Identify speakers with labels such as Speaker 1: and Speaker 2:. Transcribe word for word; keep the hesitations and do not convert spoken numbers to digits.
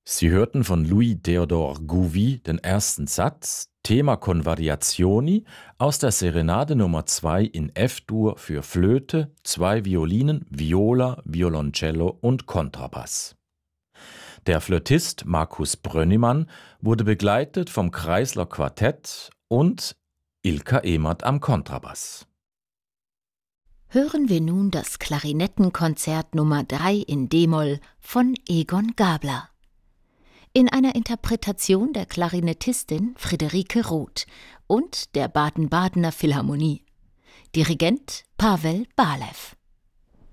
Speaker 1: Sie hörten von Louis Théodore Gouvi den ersten Satz, Thema con Variazioni, aus der Serenade Nummer zwei in F-Dur für Flöte, zwei Violinen, Viola, Violoncello und Kontrabass. Der Flötist Markus Brönnimann wurde begleitet vom Kreisler Quartett und Ilka Emert am Kontrabass.
Speaker 2: Hören wir nun das Klarinettenkonzert Nummer drei in d-Moll von Egon Gabler. In einer Interpretation der Klarinettistin Friederike Roth und der Baden-Badener Philharmonie. Dirigent Pawel Balew.